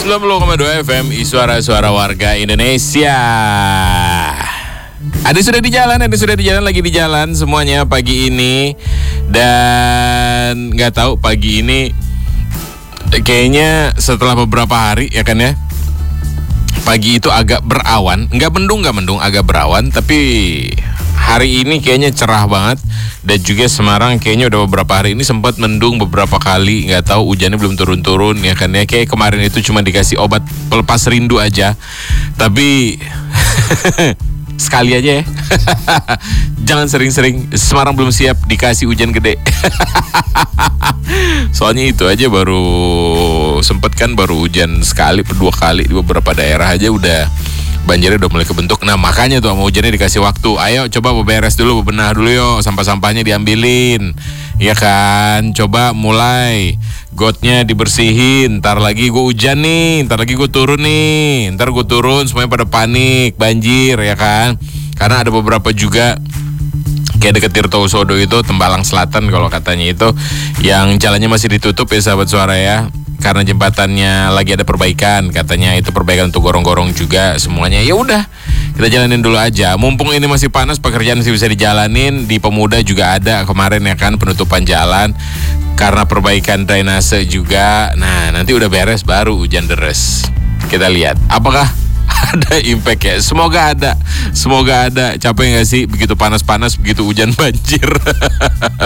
90,2 FM Suara-suara warga Indonesia. Ada sudah di jalan, lagi di jalan semuanya pagi ini. Dan nggak tahu pagi ini kayaknya setelah beberapa hari ya kan ya, pagi itu agak berawan, nggak mendung, agak berawan. Tapi hari ini kayaknya cerah banget. Dan juga Semarang kayaknya udah beberapa hari ini sempat mendung beberapa kali. Nggak tahu hujannya belum turun-turun ya kan ya. Kayak kemarin itu cuma dikasih obat pelepas rindu aja. Tapi sekali aja ya. Jangan sering-sering. Semarang belum siap dikasih hujan gede. Soalnya itu aja baru sempet kan, baru hujan sekali, dua kali di beberapa daerah aja udah banjirnya udah mulai kebentuk. Nah makanya tuh mau hujannya dikasih waktu. Ayo coba beberes dulu, bebenah dulu yuk, sampah-sampahnya diambilin, ya kan. Coba mulai gotnya dibersihin. Ntar lagi gue hujan nih, ntar lagi gue turun nih, ntar gue turun semuanya pada panik banjir ya kan. Karena ada beberapa juga kayak deket Tirto Usodo itu, Tembalang Selatan kalau katanya itu, yang jalannya masih ditutup ya sahabat suara ya, karena jembatannya lagi ada perbaikan katanya. Itu perbaikan untuk gorong-gorong juga semuanya. Ya udah, kita jalanin dulu aja. Mumpung ini masih panas, pekerjaan masih bisa dijalanin. Di Pemuda juga ada kemarin ya kan, penutupan jalan karena perbaikan drainase juga. Nah nanti udah beres baru hujan deres. Kita lihat apakah ada impact ya. Semoga ada. Capek gak sih begitu panas-panas, begitu hujan banjir.